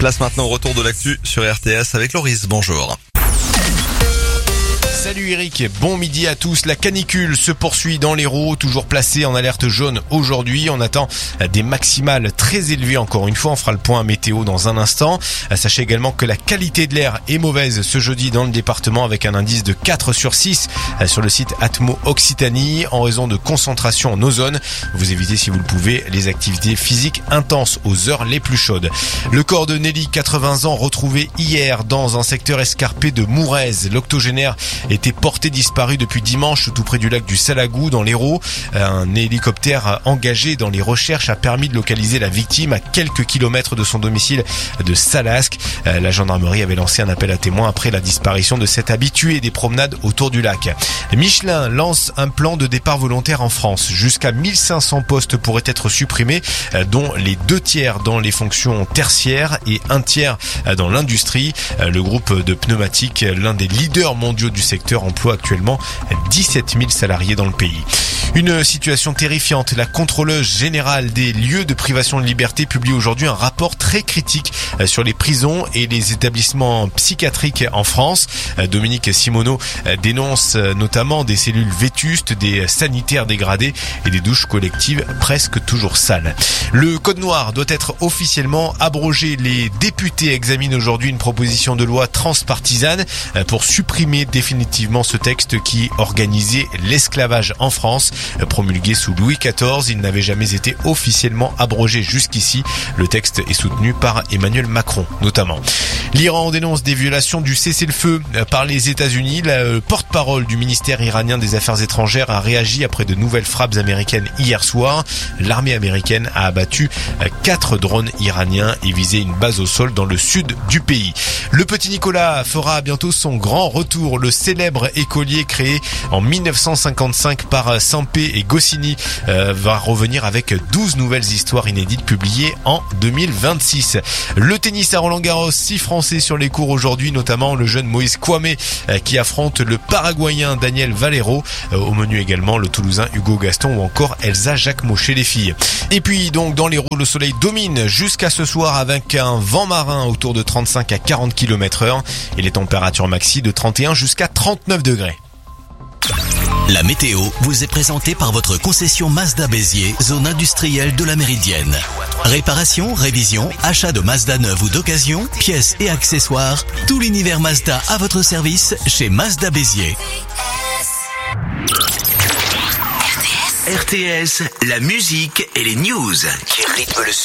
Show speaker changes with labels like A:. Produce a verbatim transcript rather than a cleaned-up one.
A: Place maintenant au retour de l'actu sur R T S avec Loris. Bonjour.
B: Salut Eric, bon midi à tous. La canicule se poursuit dans l'Hérault, toujours placée en alerte jaune aujourd'hui. On attend des maximales très élevées encore une fois. On fera le point météo dans un instant. Sachez également que la qualité de l'air est mauvaise ce jeudi dans le département avec un indice de quatre sur six sur le site Atmo Occitanie en raison de concentration en ozone. Vous évitez si vous le pouvez les activités physiques intenses aux heures les plus chaudes. Le corps de Nelly, quatre-vingts ans, retrouvé hier dans un secteur escarpé de Mourez. L'octogénaire était porté disparu depuis dimanche tout près du lac du Salagou dans l'Hérault. Un hélicoptère engagé dans les recherches a permis de localiser la victime à quelques kilomètres de son domicile de Salasque. La gendarmerie avait lancé un appel à témoins après la disparition de cet habitué des promenades autour du lac. Michelin lance un plan de départ volontaire en France. Jusqu'à mille cinq cents postes pourraient être supprimés, dont les deux tiers dans les fonctions tertiaires et un tiers dans l'industrie. Le groupe de pneumatiques, l'un des leaders mondiaux du secteur, emploie actuellement dix-sept mille salariés dans le pays. Une situation terrifiante. La contrôleuse générale des lieux de privation de liberté publie aujourd'hui un rapport très critique sur les prisons et les établissements psychiatriques en France. Dominique Simoneau dénonce notamment des cellules vétustes, des sanitaires dégradés et des douches collectives presque toujours sales. Le code noir doit être officiellement abrogé. Les députés examinent aujourd'hui une proposition de loi transpartisane pour supprimer définitivement ce texte qui organisait l'esclavage en France. Promulgué sous Louis quatorze, il n'avait jamais été officiellement abrogé jusqu'ici. Le texte est soutenu par Emmanuel Macron notamment. L'Iran dénonce des violations du cessez-le-feu par les États-Unis. Le porte-parole du ministère iranien des Affaires étrangères a réagi après de nouvelles frappes américaines hier soir. L'armée américaine a abattu quatre drones iraniens et visé une base au sol dans le sud du pays. Le petit Nicolas fera bientôt son grand retour. Le célèbre écolier créé en mille neuf cent cinquante-cinq par Sampé et Goscinny euh, va revenir avec douze nouvelles histoires inédites publiées en deux mille vingt-six. Le tennis à Roland-Garros, six Français sur les cours aujourd'hui, notamment le jeune Moïse Kouamé euh, qui affronte le Paraguayen Daniel Valero. Euh, au menu également le Toulousain Hugo Gaston ou encore Elsa Jacquemot chez les filles. Et puis donc dans l'Hérault, le soleil domine jusqu'à ce soir avec un vent marin autour de trente-cinq à quarante kilomètres heure et les températures maxi de trente et un jusqu'à trente-neuf degrés.
C: La météo vous est présentée par votre concession Mazda Béziers, zone industrielle de la Méridienne. Réparation, révision, achat de Mazda neuve ou d'occasion, pièces et accessoires, tout l'univers Mazda à votre service chez Mazda Béziers. R T S, la musique et les news qui rythment le